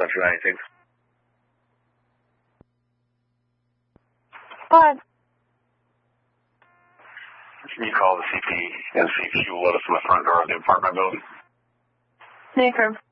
Central 96. What? Can you call the CP and see if she will let us in the front door of the apartment building? Affirm.